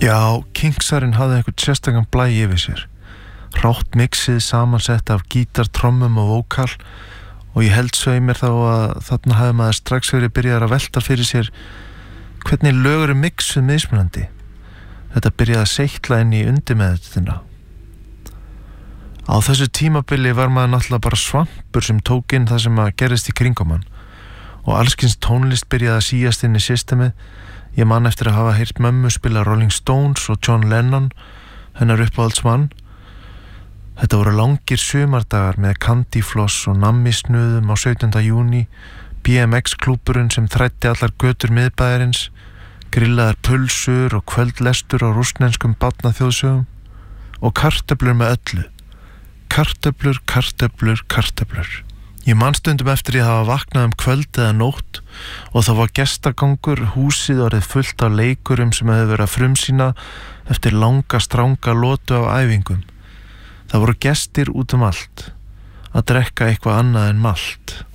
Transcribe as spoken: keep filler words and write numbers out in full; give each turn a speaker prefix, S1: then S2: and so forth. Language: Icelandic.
S1: Já, Kingsarinn hafði einhvern sérstakann blæ yfir sér. Hrátt mixið samansett af gítar, trommum og vókal og ég held svo í mér þá að þarna hafði maður strax verið byrjað að velta fyrir sér hvernig lög eru mixuð mismunandi. Þetta byrjaði að seytla inn í undirmeðvitundina. Á þessu tímabili var maður náttúrulega bara svampur sem tók inn það sem að gerist í kringum hann og allskyns tónlist byrjaði að síast inn í systemið. Ég man eftir að hafa heyrt mömmu spila Rolling Stones og John Lennon, hennar uppáhaldsmann. Þetta voru langir sumardagar með kandífloss og nammisnuðum á sautjánda júní, B M X-klúburinn sem þræddi allar götur miðbæjarins, grillaðar pulsur og kvöldlestur á rússneskum barnaþjóðsögum og kartöflur með öllu. Kartöflur, kartöflur, kartöflur. Ég man stundum eftir ég hafa vaknað um kvöld eða nótt og það var gestagangur, húsið orðið fullt af leikurum sem hefur verið að frumsýna eftir langa, stranga lotu á æfingum. Það voru gestir út um allt, að drekka eitthvað annað en malt.